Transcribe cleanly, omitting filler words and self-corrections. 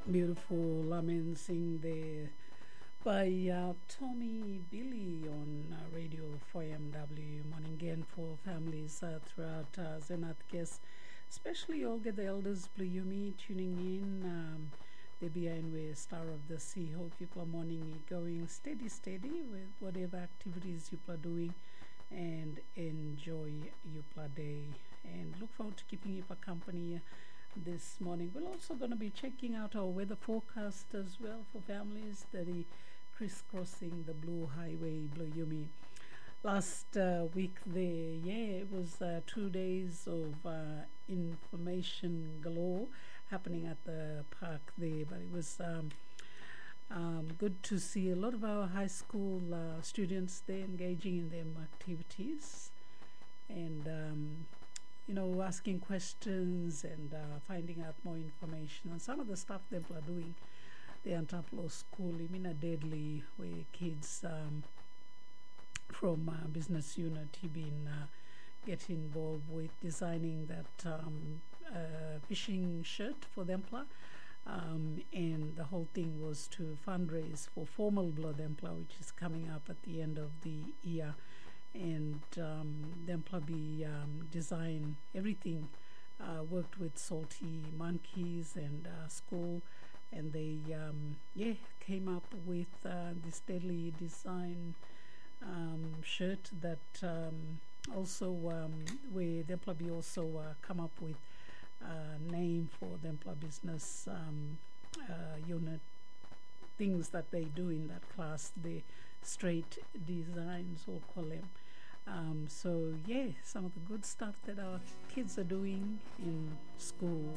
Beautiful Lamin Sing there by Tommy Billy on Radio 4MW. Morning again for families throughout Zenat Guest, especially Olga the Elders, Bluyumi tuning in. Debbie Ainwe, Star of the Sea. Hope people are morning going steady with whatever activities you are doing and enjoy your day. And look forward to keeping you for company this morning. We're also going to be checking out our weather forecast as well for families that are crisscrossing the Blue Highway, Bluyumi. Last week there, it was 2 days of information galore happening at the park there, but it was good to see a lot of our high school students there engaging in their activities and asking questions and finding out more information on some of the stuff they are doing there at Antaplo School, Imina Deadly, where kids from business unit have been getting involved with designing that fishing shirt for Dempla. And the whole thing was to fundraise for Formal Blood Dempla, which is coming up at the end of the year. And Dempla be design everything, worked with Salty Monkeys and school, and they came up with this deadly design shirt that also where Dempla be also come up with a name for Dempla business unit, things that they do in that class, the straight designs or call them. So some of the good stuff that our kids are doing in school.